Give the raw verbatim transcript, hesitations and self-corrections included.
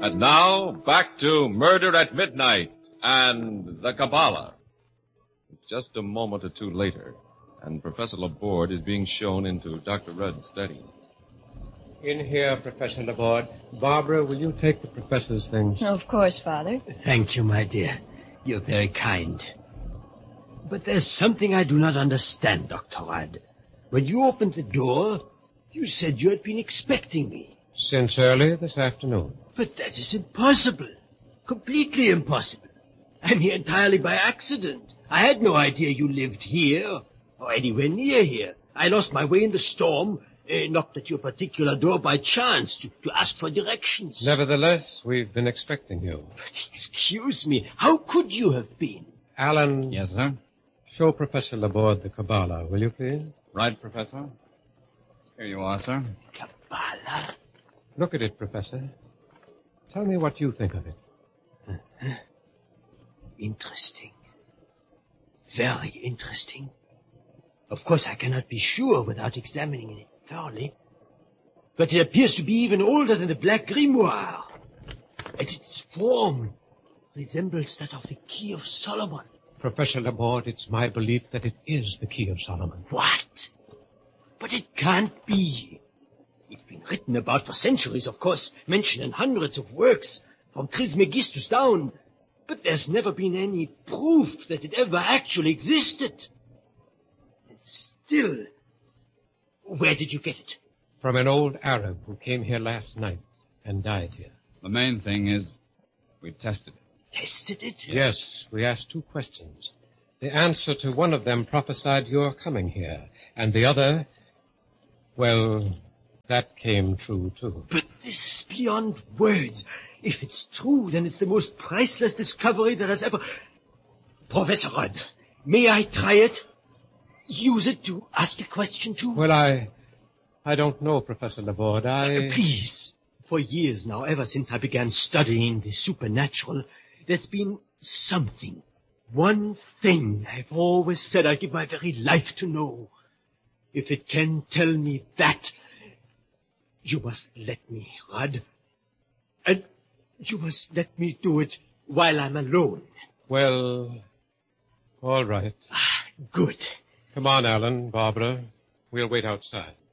And now, back to Murder at Midnight and the Kabbalah. Just a moment or two later, and Professor Laborde is being shown into Doctor Rudd's study. In here, Professor Laborde. Barbara, will you take the professor's things? Of course, Father. Thank you, my dear. You're very kind. But there's something I do not understand, Doctor Rudd. When you opened the door, you said you had been expecting me. Since early this afternoon. But that is impossible. Completely impossible. I'm here entirely by accident. I had no idea you lived here, or anywhere near here. I lost my way in the storm, uh, knocked at your particular door by chance to, to ask for directions. Nevertheless, we've been expecting you. But excuse me, how could you have been? Alan. Yes, sir? Show Professor Laborde the Kabbalah, will you please? Right, Professor. Here you are, sir. Kabbalah? Look at it, Professor. Tell me what you think of it. Uh-huh. Interesting. Very interesting. Of course, I cannot be sure without examining it thoroughly. But it appears to be even older than the Black Grimoire. And its form resembles that of the Key of Solomon. Professor Laborde, it's my belief that it is the Key of Solomon. What? But it can't be. It's been written about for centuries, of course, mentioned in hundreds of works, from Trismegistus down. But there's never been any proof that it ever actually existed. And still, where did you get it? From an old Arab who came here last night and died here. The main thing is we tested it. Tested it? Yes, we asked two questions. The answer to one of them prophesied your coming here, and the other, well, that came true, too. But this is beyond words. If it's true, then it's the most priceless discovery that has ever... Professor Rudd, may I try it? Use it to ask a question to? Well, I... I don't know, Professor Laborde. I... Uh, please. For years now, ever since I began studying the supernatural, there's been something. One thing I've always said I'd give my very life to know. If it can tell me that, you must let me, Rudd. And you must let me do it while I'm alone. Well, all right. Ah, good. Come on, Alan, Barbara. We'll wait outside.